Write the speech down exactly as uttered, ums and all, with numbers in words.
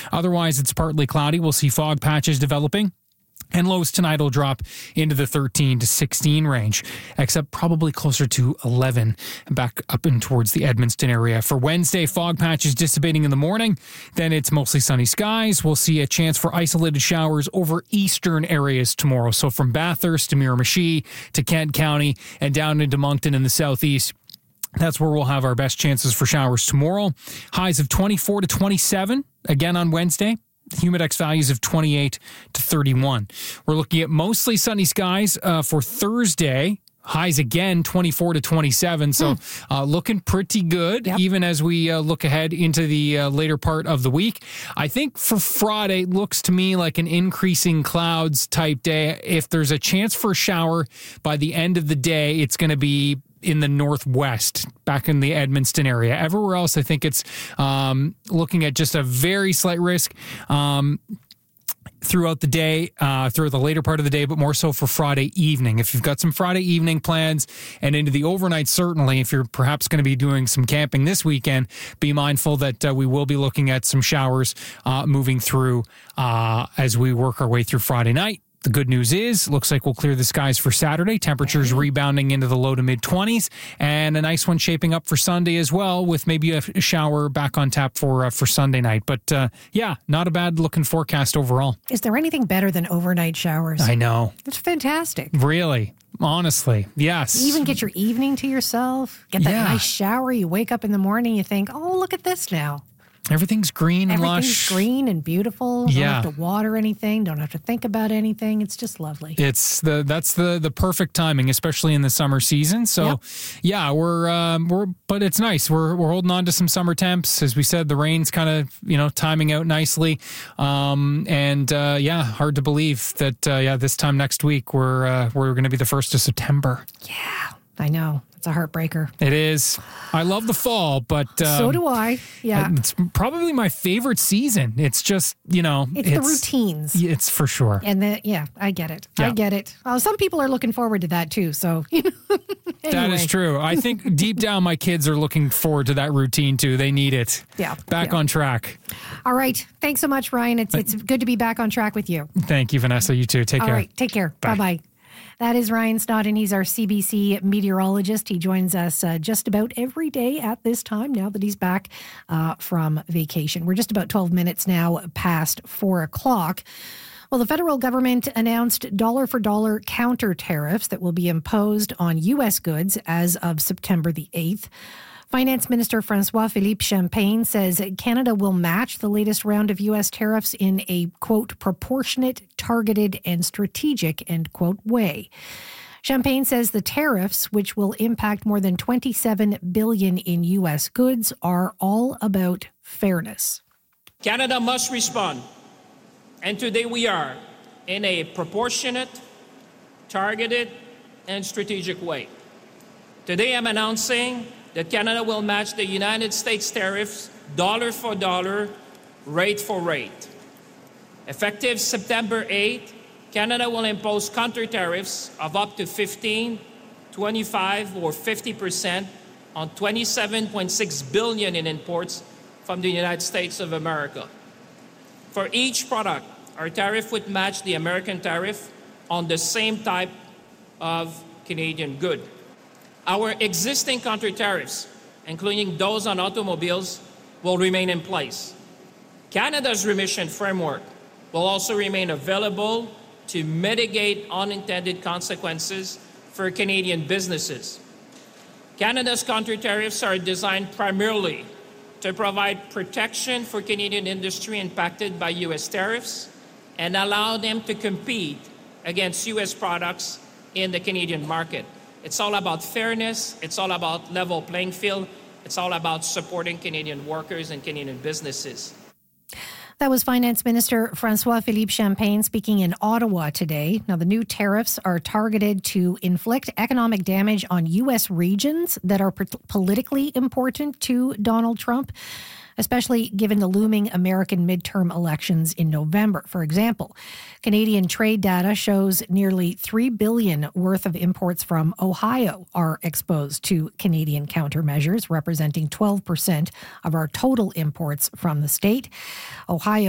Otherwise, it's partly cloudy. We'll see fog patches developing. And lows tonight will drop into the thirteen to sixteen range, except probably closer to eleven back up and towards the Edmundston area. For Wednesday, fog patches dissipating in the morning. Then it's mostly sunny skies. We'll see a chance for isolated showers over eastern areas tomorrow. So from Bathurst to Miramichi to Kent County and down into Moncton in the southeast. That's where we'll have our best chances for showers tomorrow. Highs of twenty-four to twenty-seven again on Wednesday. Humidex values of twenty-eight to thirty-one. We're looking at mostly sunny skies uh, for Thursday. Highs again, twenty-four to twenty-seven. So hmm. uh, looking pretty good, yep. even as we uh, look ahead into the uh, later part of the week. I think for Friday, looks to me like an increasing clouds type day. If there's a chance for a shower by the end of the day, it's going to be in the northwest, back in the Edmundston area. Everywhere else, I think it's um, looking at just a very slight risk um, throughout the day, uh, throughout the later part of the day, but more so for Friday evening. If you've got some Friday evening plans and into the overnight, certainly, if you're perhaps going to be doing some camping this weekend, be mindful that uh, we will be looking at some showers uh, moving through uh, as we work our way through Friday night. The good news is, looks like we'll clear the skies for Saturday. Temperatures rebounding into the low to mid twenties, and a nice one shaping up for Sunday as well, with maybe a shower back on tap for uh, for Sunday night. But uh, yeah, not a bad looking forecast overall. Is there anything better than overnight showers? I know. It's fantastic. Really? Honestly, yes. You even get your evening to yourself. Get that yeah. nice shower. You wake up in the morning, you think, oh, look at this now. Everything's green and Everything's lush. green and beautiful. Yeah. Don't have to water anything. Don't have to think about anything. It's just lovely. It's the that's the the perfect timing, especially in the summer season. So, yep. yeah, we're um, we're but it's nice. We're we're holding on to some summer temps, as we said. The rain's kind of you know timing out nicely, um, and uh, yeah, hard to believe that uh, yeah this time next week we're uh, we're going to be the first of September. Yeah, I know. It's a heartbreaker. It is. I love the fall, but... Um, so do I, yeah. It's probably my favorite season. It's just, you know... It's, it's the routines. It's for sure. And the, yeah, I get it. Yeah. I get it. Well, some people are looking forward to that too, so... You know. Anyway. That is true. I think deep down my kids are looking forward to that routine too. They need it. Yeah. Back yeah. on track. All right. Thanks so much, Ryan. It's, it's good to be back on track with you. Thank you, Vanessa. You too. Take All care. All right. Take care. Bye. Bye-bye. That is Ryan Snodden. He's our C B C meteorologist. He joins us uh, just about every day at this time now that he's back uh, from vacation. We're just about twelve minutes now past four o'clock. Well, the federal government announced dollar-for-dollar counter tariffs that will be imposed on U S goods as of September the eighth. Finance Minister François-Philippe Champagne says Canada will match the latest round of U S tariffs in a, quote, proportionate, targeted, and strategic, end quote, way. Champagne says the tariffs, which will impact more than twenty-seven billion dollars in U S goods, are all about fairness. Canada must respond, and today we are, in a proportionate, targeted, and strategic way. Today I'm announcing that Canada will match the United States tariffs dollar for dollar, rate for rate. Effective September eighth, Canada will impose counter tariffs of up to fifteen, twenty-five, or fifty percent on twenty-seven point six billion dollars in imports from the United States of America. For each product, our tariff would match the American tariff on the same type of Canadian good. Our existing counter tariffs, including those on automobiles, will remain in place. Canada's remission framework will also remain available to mitigate unintended consequences for Canadian businesses. Canada's counter tariffs are designed primarily to provide protection for Canadian industry impacted by U S tariffs and allow them to compete against U S products in the Canadian market. It's all about fairness. It's all about level playing field. It's all about supporting Canadian workers and Canadian businesses. That was Finance Minister François-Philippe Champagne speaking in Ottawa today. Now, the new tariffs are targeted to inflict economic damage on U S regions that are politically important to Donald Trump, especially given the looming American midterm elections in November. For example, Canadian trade data shows nearly three billion dollars worth of imports from Ohio are exposed to Canadian countermeasures, representing twelve percent of our total imports from the state. Ohio